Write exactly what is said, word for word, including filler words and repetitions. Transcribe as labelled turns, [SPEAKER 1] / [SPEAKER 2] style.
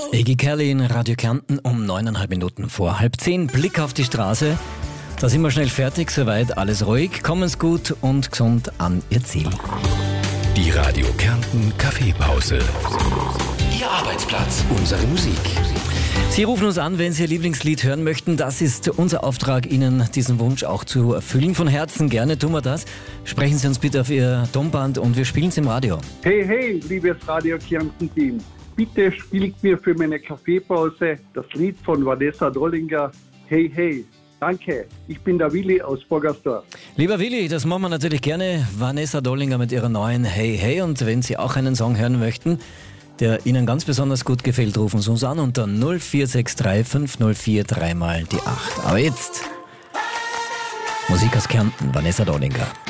[SPEAKER 1] Iggy Kelly in Radio Kärnten um neuneinhalb Minuten vor halb zehn. Blick auf die Straße. Da sind wir schnell fertig, soweit alles ruhig. Kommen's gut und gesund an Ihr Ziel.
[SPEAKER 2] Die Radio Kärnten Kaffeepause. Ihr Arbeitsplatz, unsere Musik.
[SPEAKER 1] Sie rufen uns an, wenn Sie Ihr Lieblingslied hören möchten. Das ist unser Auftrag, Ihnen diesen Wunsch auch zu erfüllen. Von Herzen gerne tun wir das. Sprechen Sie uns bitte auf Ihr Tonband und wir spielen es im Radio.
[SPEAKER 3] Hey, hey, liebes Radio Kärnten-Team. Bitte spielt mir für meine Kaffeepause das Lied von Vanessa Dollinger, Hey, hey. Danke, ich bin der Willi aus Burgersdorf.
[SPEAKER 1] Lieber Willi, das machen wir natürlich gerne. Vanessa Dollinger mit ihrer neuen Hey, hey. Und wenn Sie auch einen Song hören möchten, der Ihnen ganz besonders gut gefällt, rufen Sie uns an unter null vier sechs drei fünf null vier drei mal die acht. Aber jetzt Musik aus Kärnten, Vanessa Dollinger.